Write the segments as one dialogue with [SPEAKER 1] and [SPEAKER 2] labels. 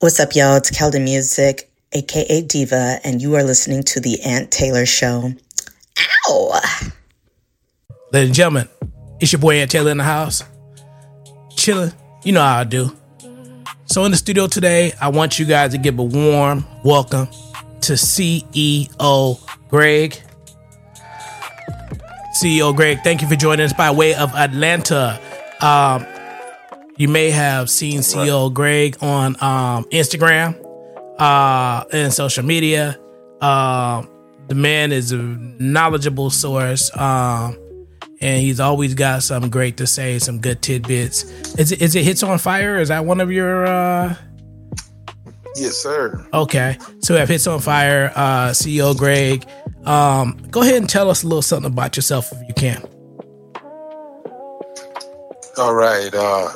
[SPEAKER 1] What's up, y'all? It's Kelda Music, aka Diva, and you are listening to The Ant Taylor Show. Ow!
[SPEAKER 2] Ladies and gentlemen, it's your boy Ant Taylor in the house. Chilling. You know how I do. So in the studio today, I want you guys to give a warm welcome to CEO Greg. CEO Greg, thank you for joining us by way of Atlanta. You may have seen CEO Greg on Instagram and social media. The man is a knowledgeable source, and he's always got something great to say, some good tidbits. Is it Hits on Fire? Is that one of your?
[SPEAKER 3] Yes, sir.
[SPEAKER 2] Okay, so we have Hits on Fire, CEO Greg. Go ahead and tell us a little something about yourself if you can.
[SPEAKER 3] All right.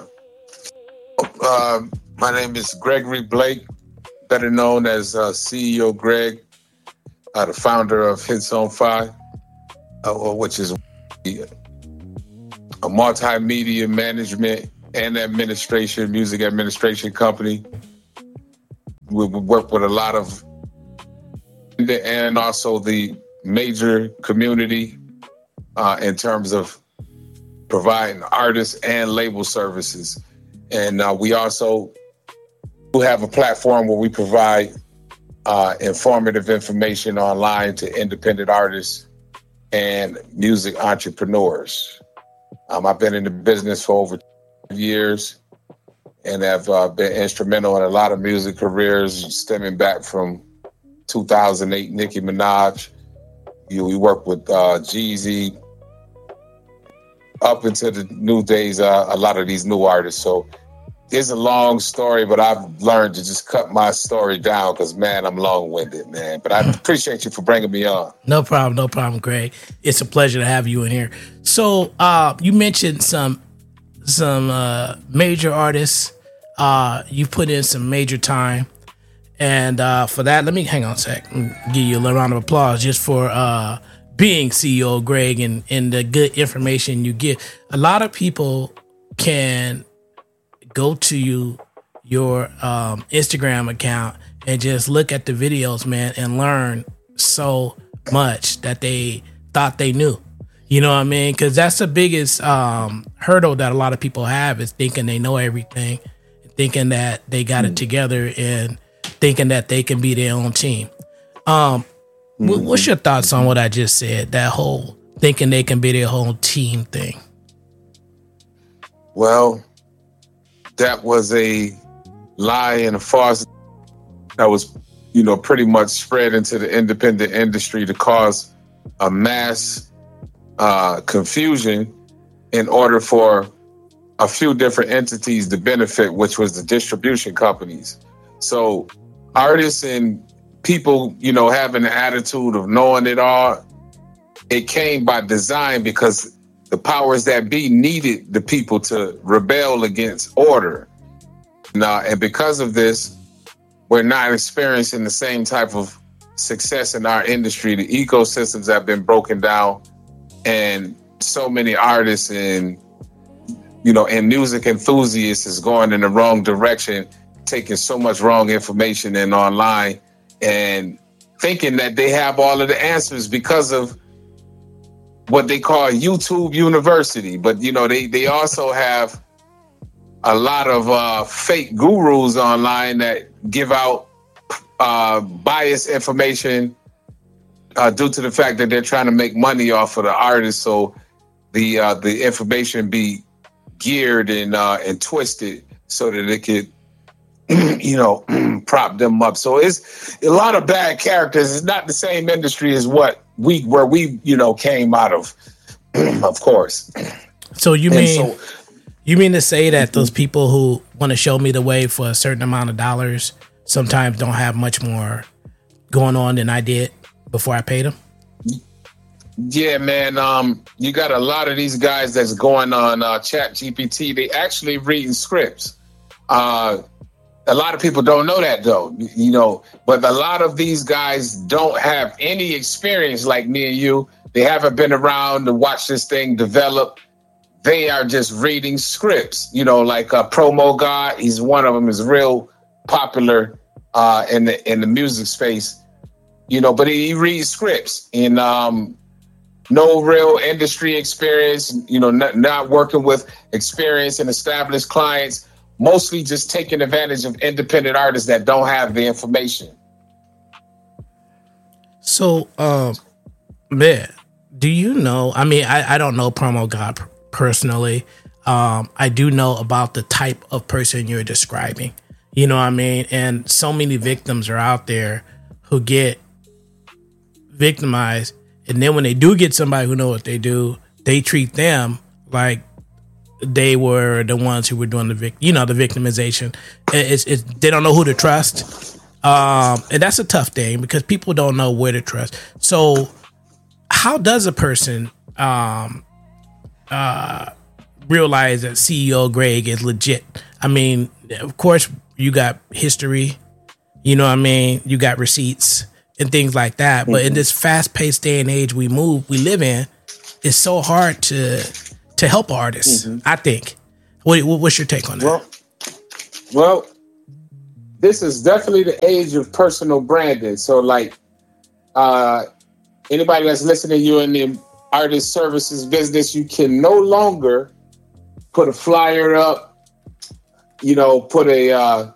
[SPEAKER 3] My name is Gregory Blake, better known as CEO Greg, the founder of Hits on Fire, which is a multimedia management and administration, music administration company. We work with a lot of, and also the major community in terms of providing artists and label services. And we also have a platform where we provide informative information online to independent artists and music entrepreneurs. I've been in the business for over 2 years and have been instrumental in a lot of music careers stemming back from 2008 Nicki Minaj. We work with Jeezy up into the new days, a lot of these new artists. So it's a long story, but I've learned to just cut my story down because, man, I'm long-winded, man. But I appreciate you for bringing me on.
[SPEAKER 2] No problem, Greg. It's a pleasure to have you in here. So you mentioned some major artists. You put in some major time. And for that, let me hang on a sec and give you a little round of applause just for being CEO Greg and the good information you give. A lot of people can go to your Instagram account and just look at the videos, man, and learn so much that they thought they knew. You know what I mean? Because that's the biggest hurdle that a lot of people have is thinking they know everything, thinking that they got it together, and thinking that they can be their own team. What's your thoughts on what I just said? That whole thinking they can be their whole team thing.
[SPEAKER 3] Well, that was a lie and a farce that was, pretty much spread into the independent industry to cause a mass confusion in order for a few different entities to benefit, which was the distribution companies. So artists and people, having the attitude of knowing it all, it came by design because the powers that be needed the people to rebel against order. And because of this, we're not experiencing the same type of success in our industry. The ecosystems have been broken down, and so many artists and music enthusiasts is going in the wrong direction, taking so much wrong information in online and thinking that they have all of the answers because of what they call YouTube University. But, they also have a lot of fake gurus online that give out biased information due to the fact that they're trying to make money off of the artists. So the information be geared and twisted so that it could prop them up. So it's a lot of bad characters. It's not the same industry as where we came out of course.
[SPEAKER 2] So you mean to say that those people who want to show me the way for a certain amount of dollars sometimes don't have much more going on than I did before I paid them?
[SPEAKER 3] Yeah, man. You got a lot of these guys that's going on ChatGPT. They actually reading scripts. A lot of people don't know that, though, but a lot of these guys don't have any experience like me and you. They haven't been around to watch this thing develop. They are just reading scripts, like Promo God. He's one of them is real popular in the music space, you know, but he reads scripts and no real industry experience, you know, not working with experienced and established clients, mostly just taking advantage of independent artists that don't have the information.
[SPEAKER 2] So, man, do you know, I mean, I don't know Promo God personally. I do know about the type of person you're describing, you know what I mean? And so many victims are out there who get victimized. And then when they do get somebody who know what they do, they treat them like they were the ones who were doing the victimization. They don't know who to trust. And that's a tough thing because people don't know where to trust. So how does a person realize that CEO Greg is legit? I mean, of course, you got history, you know what I mean? You got receipts and things like that. But in this fast-paced day and age we live in, it's so hard to help artists, I think. What's your take on that?
[SPEAKER 3] Well, this is definitely the age of personal branding. So, like, anybody that's listening, you in the artist services business, you can no longer put a flyer up, you know, put a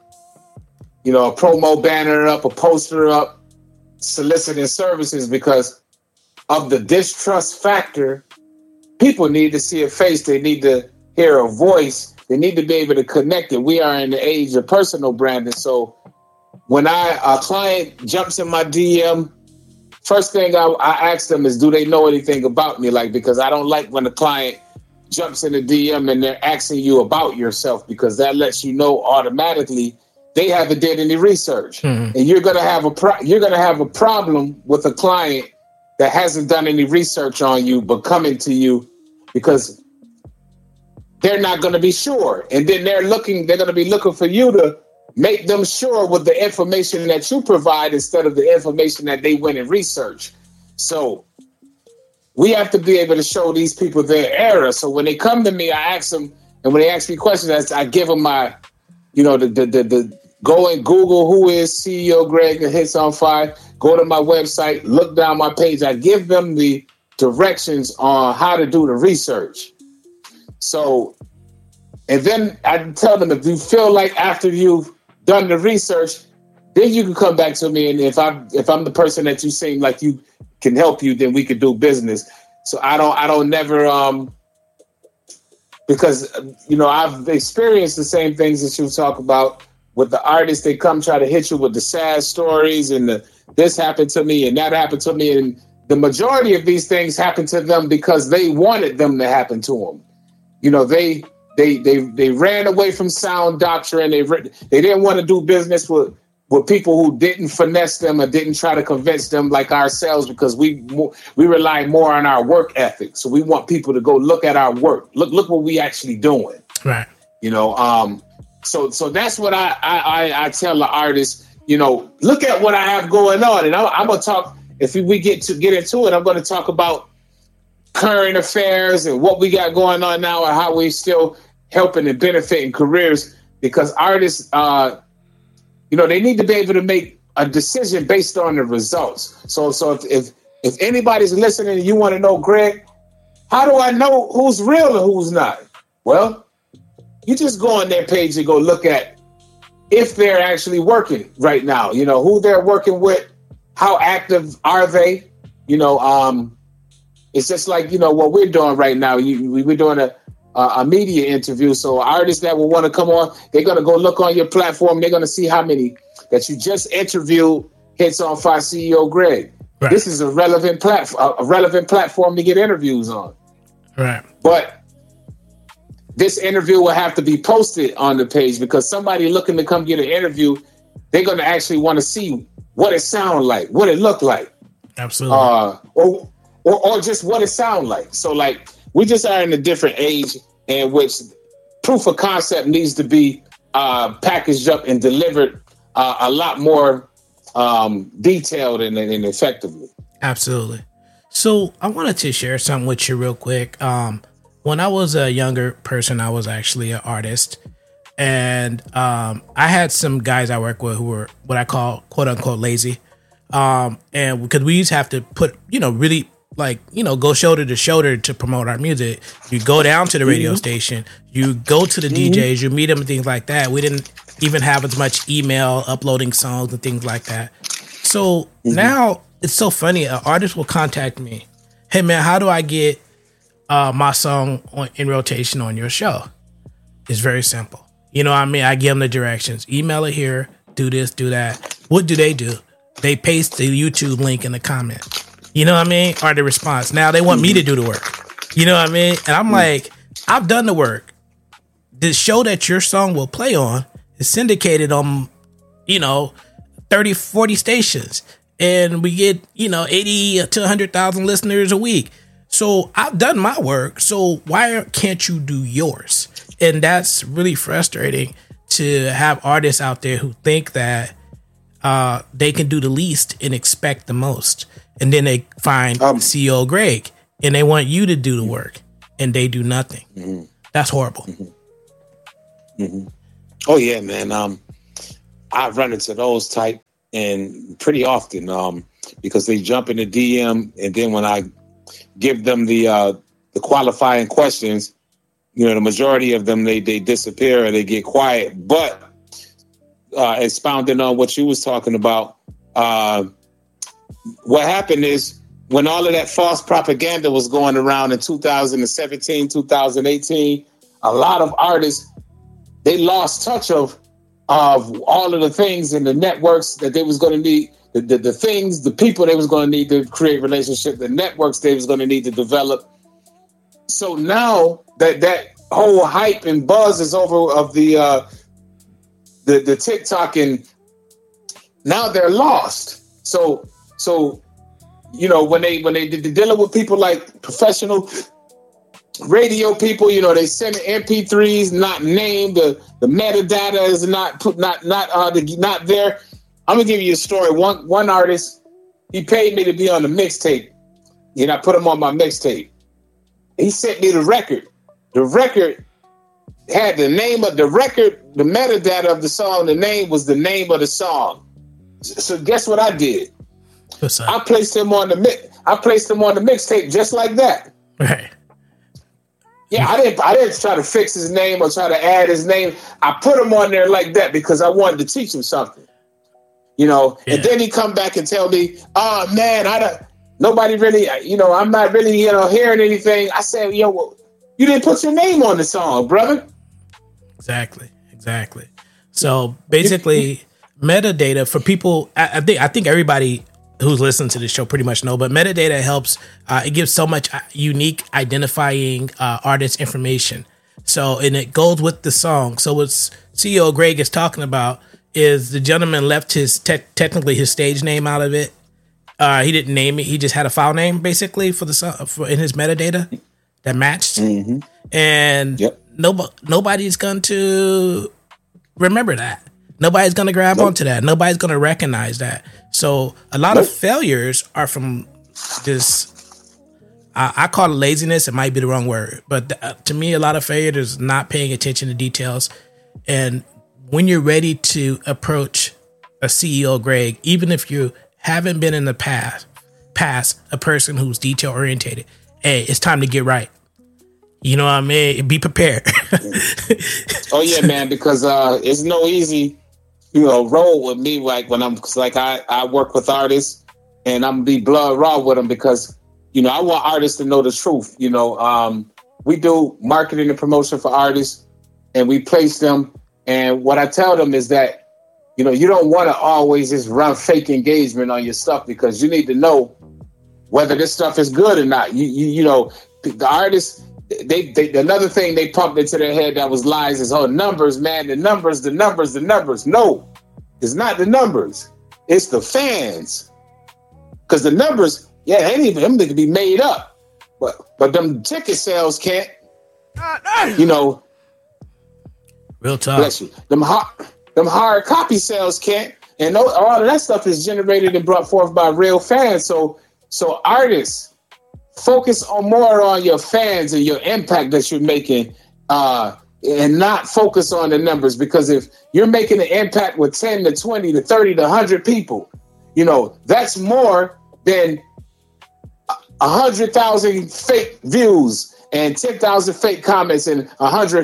[SPEAKER 3] promo banner up, a poster up, soliciting services, because of the distrust factor. People need to see a face. They need to hear a voice. They need to be able to connect it. We are in the age of personal branding. So when a client jumps in my DM, first thing I ask them is, do they know anything about me? Like, because I don't like when the client jumps in the DM and they're asking you about yourself, because that lets you know automatically they haven't did any research. And you're gonna have a problem with a client that hasn't done any research on you, but coming to you because they're not going to be sure. And then they're going to be looking for you to make them sure with the information that you provide instead of the information that they went and researched. So we have to be able to show these people their error. So when they come to me, I ask them, and when they ask me questions, I give them my, you know, the go and Google who is CEO Greg and Hits on Fire. Go to my website, look down my page. I give them the directions on how to do the research. So, and then I tell them, if you feel like after you've done the research, then you can come back to me. And if I'm the person that you seem like you can help you, then we could do business. So I don't never, because, you know, I've experienced the same things that you talk about with the artists. They come try to hit you with the sad stories and this happened to me and that happened to me. And the majority of these things happen to them because they wanted them to happen to them. You know, they ran away from sound doctrine. They didn't want to do business with people who didn't finesse them or didn't try to convince them like ourselves, because we rely more on our work ethic. So we want people to go look at our work. Look what we actually doing.
[SPEAKER 2] Right.
[SPEAKER 3] You know, so that's what I tell the artists, you know, look at what I have going on. And I'm going to talk, if we get into it, I'm going to talk about current affairs and what we got going on now and how we still helping and benefiting careers, because artists, you know, they need to be able to make a decision based on the results. So if anybody's listening and you want to know, Greg, how do I know who's real and who's not? Well, you just go on their page and go look at if they're actually working right now, you know, who they're working with, how active are they? You know, it's just like, you know, what we're doing right now. We're doing a media interview. So artists that will want to come on, they're going to go look on your platform. They're going to see how many that you just interviewed Hits on Fire CEO Greg. Right. This is a relevant platform to get interviews on.
[SPEAKER 2] Right.
[SPEAKER 3] But this interview will have to be posted on the page, because somebody looking to come get an interview, they're going to actually want to see what it sound like, what it look like.
[SPEAKER 2] Absolutely.
[SPEAKER 3] Or just what it sound like. So like, we just are in a different age in which proof of concept needs to be packaged up and delivered a lot more detailed and effectively.
[SPEAKER 2] Absolutely. So I wanted to share something with you real quick. When I was a younger person, I was actually an artist, And I had some guys I work with who were what I call quote unquote lazy. And because we used to have to put, really go shoulder to shoulder to promote our music. You go down to the radio station, you go to the DJs, you meet them and things like that. We didn't even have as much email uploading songs and things like that. So now it's so funny. An artist will contact me. Hey man, how do I get my song in rotation on your show? It's very simple. You know what I mean? I give them the directions. Email it here. Do this, do that. What do? They paste the YouTube link in the comment. You know what I mean? Or the response. Now they want me to do the work. You know what I mean? And I'm like, I've done the work. The show that your song will play on is syndicated on, 30, 40 stations. And we get, 80 to 100,000 listeners a week. So I've done my work. So why can't you do yours? And that's really frustrating to have artists out there who think that they can do the least and expect the most. And then they find CEO Greg and they want you to do the work and they do nothing. Mm-hmm. That's horrible.
[SPEAKER 4] Mm-hmm. Mm-hmm. Oh, yeah, man. I run into those type and pretty often because they jump in the DM. And then when I give them the qualifying questions, the majority of them, they disappear or they get quiet. But expounding on what you was talking about, what happened is when all of that false propaganda was going around in 2017, 2018, a lot of artists, they lost touch of all of the things and the networks that they was going to need, the things, the people they was going to need to create relationships, the networks they was going to need to develop. So now that whole hype and buzz is over of the TikTok, and now they're lost. So when they dealing with people like professional radio people, they send MP3s not named, the metadata is not there. I'm gonna give you a story. One artist, he paid me to be on the mixtape, and I put him on my mixtape. He sent me the record. The record had the name of the record, the metadata of the song. The name was the name of the song. So guess what I did? I placed him on the mixtape just like that. Right. Yeah, I didn't try to fix his name or try to add his name. I put him on there like that because I wanted to teach him something. Yeah. And then he come back and tell me, "Oh man, nobody really, I'm not really, hearing anything." I said, "Well, you didn't put your name on the song, brother." Exactly.
[SPEAKER 2] So basically, metadata for people, I think everybody who's listening to this show pretty much know, but metadata helps. It gives so much unique identifying artist information. So, and it goes with the song. So what CEO Greg is talking about is the gentleman left his technically his stage name out of it. He didn't name it. He just had a file name basically for the song in his metadata that matched. Mm-hmm. And nobody's going to remember that. Nobody's going to grab onto that. Nobody's going to recognize that. So a lot of failures are from this. I call it laziness. It might be the wrong word, but to me, a lot of failure is not paying attention to details. And when you're ready to approach a CEO Greg, even if you haven't been in the past a person who's detail orientated, hey, it's time to get right. You know what I mean? Be prepared.
[SPEAKER 4] Oh yeah, man, because it's no easy, roll with me like when I work with artists and I'm gonna be blood raw with them because, I want artists to know the truth. We do marketing and promotion for artists and we place them. And what I tell them is that, you don't want to always just run fake engagement on your stuff because you need to know whether this stuff is good or not. The artists, they another thing they pumped into their head that was lies is, numbers, man, the numbers. No, it's not the numbers. It's the fans. Because the numbers, them they can be made up. But them ticket sales can't.
[SPEAKER 2] Real talk.
[SPEAKER 4] Bless you. Them hard copy sales can't. And all of that stuff is generated and brought forth by real fans. So artists, focus more on your fans and your impact that you're making and not focus on the numbers, because if you're making an impact with 10 to 20 to 30 to 100 people, you know, that's more than 100,000 fake views and 10,000 fake comments and 100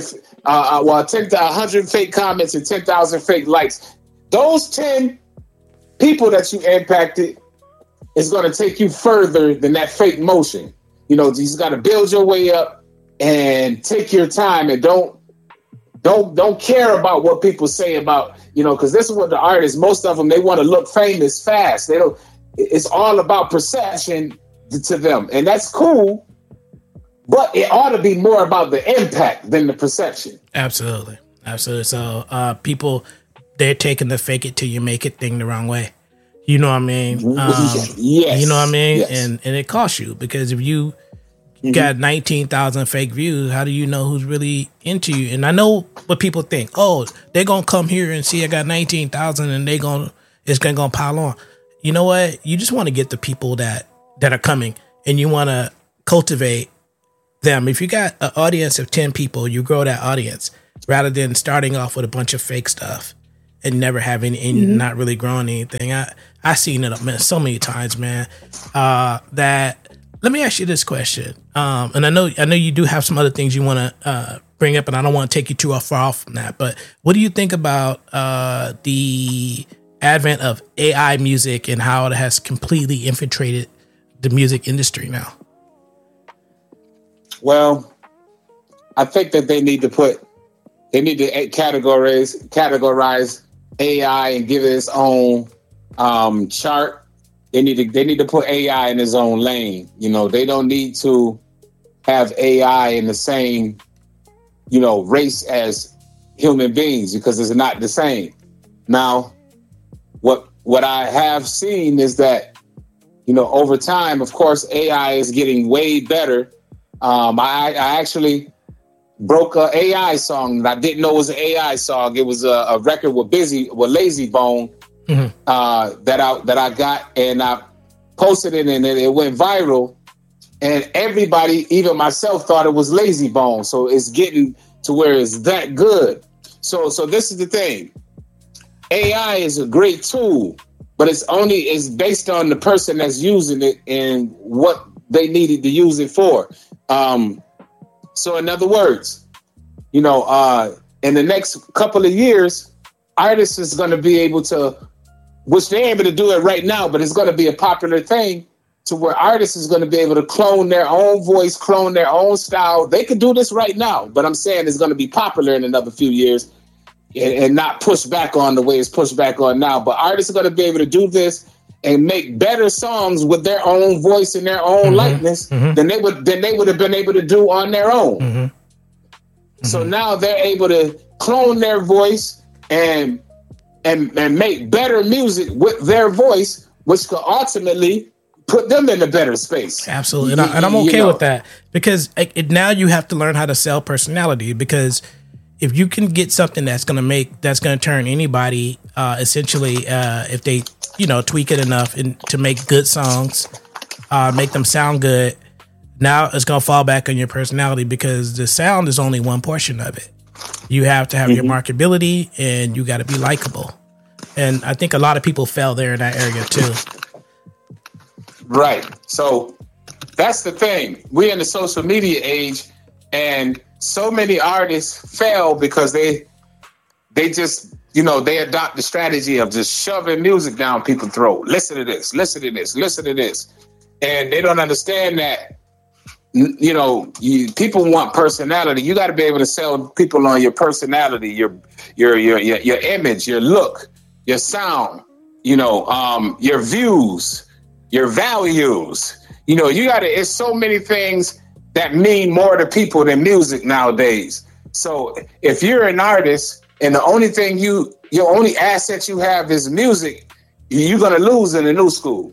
[SPEAKER 4] fake comments and 10,000 fake likes. Those 10 people that you impacted is going to take you further than that fake motion. You know, you just got to build your way up and take your time, and don't care about what people say about, you know, because this is what the artists, most of them, they want to look famous fast. They don't. It's all about perception to them, and that's cool. But it ought to be more about the impact than the perception.
[SPEAKER 2] Absolutely. So people, they're taking the fake it till you make it thing the wrong way. You know what I mean?
[SPEAKER 4] Yes.
[SPEAKER 2] You know what I mean?
[SPEAKER 4] Yes.
[SPEAKER 2] And it costs you, because if you got 19,000 fake views, how do you know who's really into you? And I know what people think. Oh, they're going to come here and see I got 19,000 and it's going to pile on. You know what? You just want to get the people that are coming, and you want to cultivate them. If you got an audience of 10 people, you grow that audience rather than starting off with a bunch of fake stuff and never having and not really growing anything. I seen it so many times, man. That let me ask you this question. And I know you do have some other things you want to bring up, and I don't want to take you too far off from that. But what do you think about the advent of AI music and how it has completely infiltrated the music industry now?
[SPEAKER 4] Well, I think that they need to categorize AI and give it its own chart. They need to put AI in its own lane. You know, they don't need to have AI in the same, you know, race as human beings, because it's not the same. Now, what I have seen is that, you know, over time, of course, AI is getting way better. I actually broke an AI song that I didn't know was an AI song. It was a record with Lazy Bone that I got, and I posted it, and it went viral. And everybody, even myself, thought it was Lazy Bone. So it's getting to where it's that good. So this is the thing. AI is a great tool, but it's based on the person that's using it and what they needed to use it for. So in other words, you know, in the next couple of years, artists is going to be able to, which they're able to do it right now, but it's going to be a popular thing to where artists is going to be able to clone their own voice, clone their own style. They can do this right now, but I'm saying it's going to be popular in another few years and not push back on the way it's pushed back on now. But artists are going to be able to do this and make better songs with their own voice and their own likeness than they would have been able to do on their own. So now they're able to clone their voice and make better music with their voice, which could ultimately put them in a better space.
[SPEAKER 2] Absolutely. And I'm okay with that, because now you have to learn how to sell personality, because if you can get something that's going to turn anybody, essentially, if they, you know, tweak it enough to make good songs, make them sound good, now it's going to fall back on your personality, because the sound is only one portion of it. You have to have your marketability, and you got to be likable. And I think a lot of people fell there in that area too.
[SPEAKER 4] Right. So that's the thing. We're in the social media age, and so many artists fail because they just, you know, they adopt the strategy of just shoving music down people's throat. Listen to this, listen to this, listen to this. And they don't understand that, you know, people want personality. You got to be able to sell people on your personality, your image, your look, your sound, you know, your views, your values. You know, it's so many things that mean more to people than music nowadays. So if you're an artist and the only thing your only asset you have is music, you're going to lose in the new school.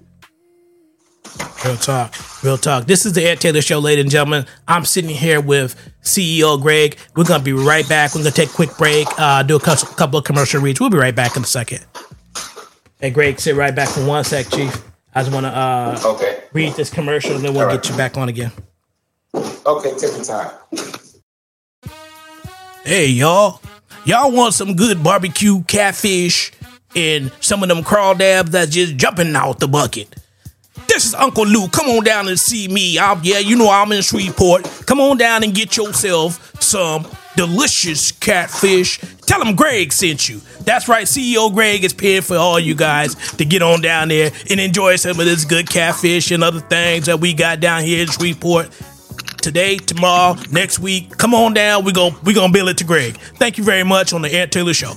[SPEAKER 2] Real talk. This is the Ant Taylor Show, ladies and gentlemen. I'm sitting here with CEO Greg. We're going to be right back. We're going to take a quick break, do a couple of commercial reads. We'll be right back in a second. Hey, Greg, sit right back for 1 sec, Chief. I just want to read this commercial, and then we'll get you back on again.
[SPEAKER 4] Okay, take your time.
[SPEAKER 2] Hey, y'all. Y'all want some good barbecue catfish and some of them crawdads that's just jumping out the bucket? This is Uncle Lou. Come on down and see me. I'm in Shreveport. Come on down and get yourself some delicious catfish. Tell them Greg sent you. That's right. CEO Greg is paying for all you guys to get on down there and enjoy some of this good catfish and other things that we got down here in Shreveport. Today, tomorrow, next week. Come on down. We're gonna bill it to Greg. Thank you very much on the Ant Taylor Show.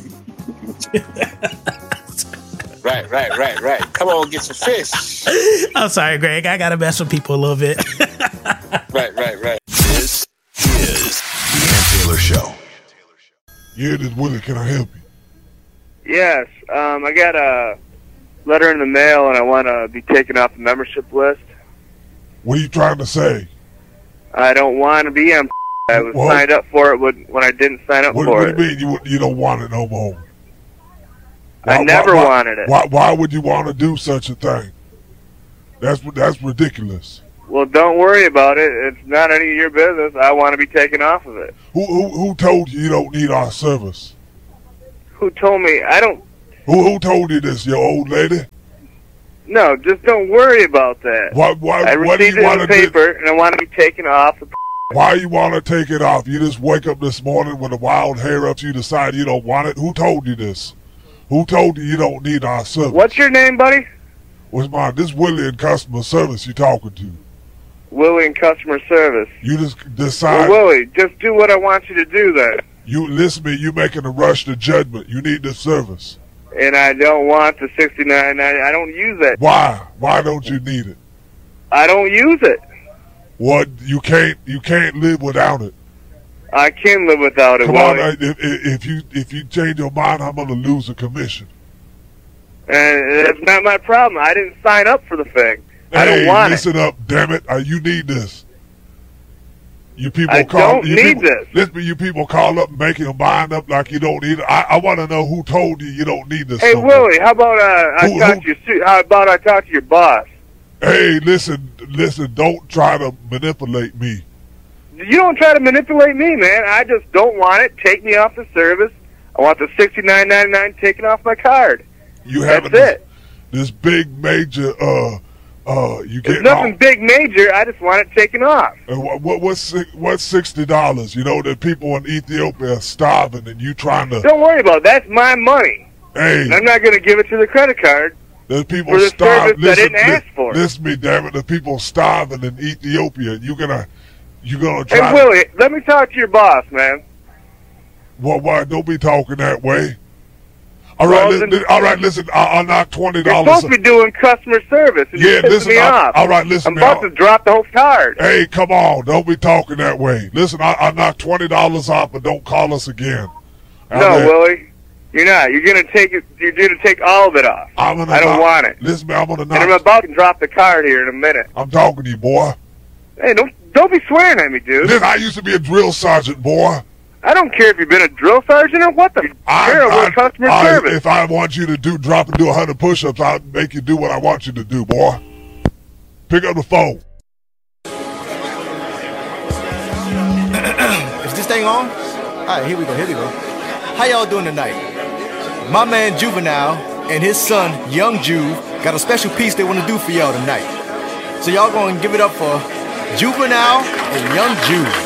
[SPEAKER 4] Right. Come on, get some fish.
[SPEAKER 2] I'm sorry, Greg. I gotta mess with people a little bit.
[SPEAKER 4] Right.
[SPEAKER 5] This is the Ant Taylor Show.
[SPEAKER 6] Yeah, this Willie. Can I help you?
[SPEAKER 7] Yes. I got a letter in the mail, and I want to be taken off the membership list.
[SPEAKER 6] What are you trying to say?
[SPEAKER 7] I don't want to be on. I was signed up for it when I didn't sign up for it.
[SPEAKER 6] What do you mean you don't want it no more?
[SPEAKER 7] I never wanted it.
[SPEAKER 6] Why would you want to do such a thing? That's ridiculous.
[SPEAKER 7] Well, don't worry about it. It's not any of your business. I want to be taken off of it.
[SPEAKER 6] Who told you don't need our service?
[SPEAKER 7] Who told me? I don't.
[SPEAKER 6] Who told you this? Your old lady?
[SPEAKER 7] No, just don't worry about that. I received it in the paper, and I want to be taken off.
[SPEAKER 6] Why you want to take it off? You just wake up this morning with a wild hair up. You decide you don't want it. Who told you this? Who told you don't need our service?
[SPEAKER 7] What's your name, buddy?
[SPEAKER 6] What's mine? This Willie in customer service you talking to.
[SPEAKER 7] Willie in customer service.
[SPEAKER 6] You just decide.
[SPEAKER 7] Well, Willie, just do what I want you to do then.
[SPEAKER 6] You listen to me. You making a rush to judgment. You need this service.
[SPEAKER 7] And I don't want the $69.90. I don't use it.
[SPEAKER 6] Why? Why don't you need it?
[SPEAKER 7] I don't use it.
[SPEAKER 6] What? You can't live without it.
[SPEAKER 7] I can live without it.
[SPEAKER 6] Come on, if you change your mind, I'm gonna lose a commission.
[SPEAKER 7] And that's not my problem. I didn't sign up for the thing. I don't want it.
[SPEAKER 6] Listen up, damn it! You need this. You people
[SPEAKER 7] this.
[SPEAKER 6] Listen, you people call up and make your mind up like you don't need it. I want to know who told you you don't need this.
[SPEAKER 7] Hey, Willie, how about How about I talk to your boss?
[SPEAKER 6] Hey, listen. Don't try to manipulate me.
[SPEAKER 7] You don't try to manipulate me, man. I just don't want it. Take me off the service. I want the $69.99 taken off my card. That's it.
[SPEAKER 6] This big major.
[SPEAKER 7] It's nothing big major. I just want it taken off.
[SPEAKER 6] What's $60? You know that people in Ethiopia are starving, and you trying to.
[SPEAKER 7] Don't worry about it. That's my money.
[SPEAKER 6] Hey,
[SPEAKER 7] and I'm not going to give it to the credit card.
[SPEAKER 6] There's people
[SPEAKER 7] for the
[SPEAKER 6] starving.
[SPEAKER 7] Service I didn't ask for.
[SPEAKER 6] Listen to me, damn it. There's people starving in Ethiopia. You're gonna try.
[SPEAKER 7] Hey, Willie, let me talk to your boss, man.
[SPEAKER 6] Well, why? Don't be talking that way. All right, listen. I'll knock $20.
[SPEAKER 7] You're supposed to be doing customer service. And you're pissing me off.
[SPEAKER 6] All right, listen.
[SPEAKER 7] I'm about to drop the whole card.
[SPEAKER 6] Hey, come on. Don't be talking that way. Listen, I'll knock $20 off, but don't call us again.
[SPEAKER 7] No, Willie. You're not. You're gonna take it. You're gonna take all of it off. I don't want it.
[SPEAKER 6] Listen, man, I'm gonna knock.
[SPEAKER 7] And I'm about to drop the card here in a minute.
[SPEAKER 6] I'm talking to you, boy.
[SPEAKER 7] Hey, don't be swearing at me, dude.
[SPEAKER 6] Listen, I used to be a drill sergeant, boy.
[SPEAKER 7] I don't care if you've been a drill sergeant or what the. I customer service.
[SPEAKER 6] If I want you to drop and do 100 push-ups, I'll make you do what I want you to do, boy. Pick up the phone.
[SPEAKER 8] Is this thing on? All right, here we go. How y'all doing tonight? My man Juvenile and his son Young Juve got a special piece they want to do for y'all tonight. So y'all gonna give it up for Juvenile and Young Juve.